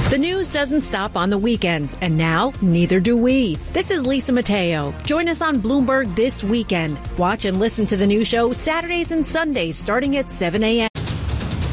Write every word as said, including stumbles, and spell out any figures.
The news doesn't stop on the weekends, and now neither do we. This is Lisa Mateo. Join us on Bloomberg this weekend. Watch and listen to the new show Saturdays and Sundays starting at seven a.m.